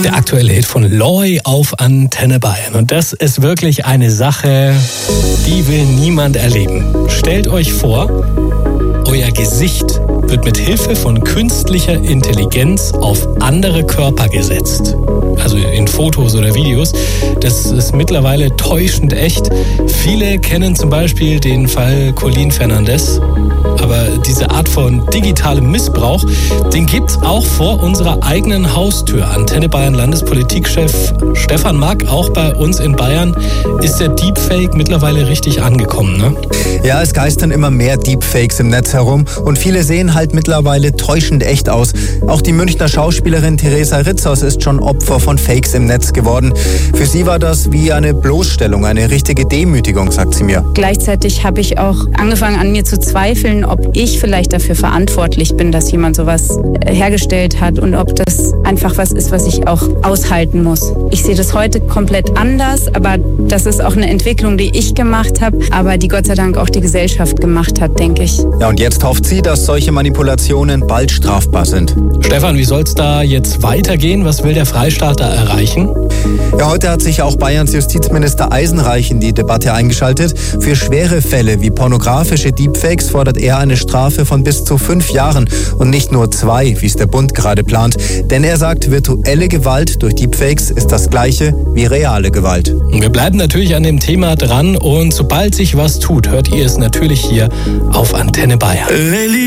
Der aktuelle Hit von Loy auf Antenne Bayern. Und das ist wirklich eine Sache, die will niemand erleben. Stellt euch vor, euer Gesicht wird mit Hilfe von künstlicher Intelligenz auf andere Körper gesetzt. Also in Fotos oder Videos. Das ist mittlerweile täuschend echt. Viele kennen zum Beispiel den Fall Colin Fernandes. Aber diese Art von digitalem Missbrauch, den gibt's auch vor unserer eigenen Haustür. Antenne Bayern Landespolitikchef Stefan Mack, auch bei uns in Bayern, ist der Deepfake mittlerweile richtig angekommen, ne? Ja, es geistern immer mehr Deepfakes im Netz herum und viele sehen halt mittlerweile täuschend echt aus. Auch die Münchner Schauspielerin Theresa Ritzhaus ist schon Opfer von Fakes im Netz geworden. Für sie war das wie eine Bloßstellung, eine richtige Demütigung, sagt sie mir. Gleichzeitig habe ich auch angefangen, an mir zu zweifeln, ob ich vielleicht dafür verantwortlich bin, dass jemand sowas hergestellt hat und ob das einfach was ist, was ich auch aushalten muss. Ich sehe das heute komplett anders, aber das ist auch eine Entwicklung, die ich gemacht habe, aber die Gott sei Dank auch die Gesellschaft gemacht hat, denke ich. Ja, und jetzt hofft sie, dass solche Manipulationen bald strafbar sind. Stefan, wie soll es da jetzt weitergehen? Was will der Freistaat da erreichen? Ja, heute hat sich auch Bayerns Justizminister Eisenreich in die Debatte eingeschaltet. Für schwere Fälle wie pornografische Deepfakes fordert er eine Strafe von bis zu 5 Jahren und nicht nur 2, wie es der Bund gerade plant. Denn er sagt, virtuelle Gewalt durch Deepfakes ist das Gleiche wie reale Gewalt. Wir bleiben natürlich an dem Thema dran und sobald sich was tut, hört ihr es natürlich hier auf Antenne Bayern.